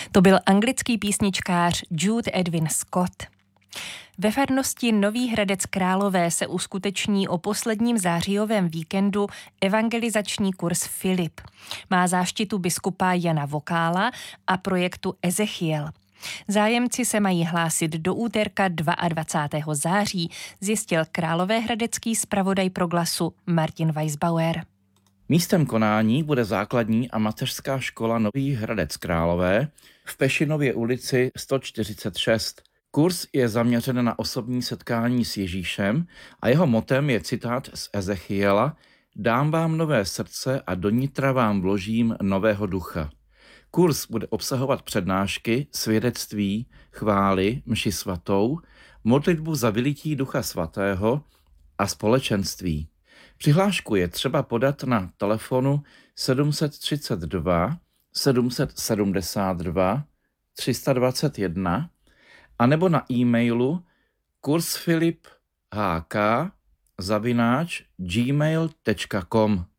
To byl anglický písničkář Jude Edwin Scott. Ve farnosti Nový Hradec Králové se uskuteční o posledním zářijovém víkendu evangelizační kurz Filip. Má záštitu biskupa Jana Vokála a projektu Ezechiel. Zájemci se mají hlásit do úterka 22. září, zjistil královéhradecký zpravodaj Proglasu Martin Weisbauer. Místem konání bude základní a mateřská škola Nový Hradec Králové v Pešinově ulici 146. Kurz je zaměřen na osobní setkání s Ježíšem a jeho motem je citát z Ezechiela: Dám vám nové srdce a do nitra vám vložím nového ducha. Kurz bude obsahovat přednášky, svědectví, chvály, mši svatou, modlitbu za vylití Ducha Svatého a společenství. Přihlášku je třeba podat na telefonu 732 772 321 anebo na e-mailu kursfilip@gmail.com.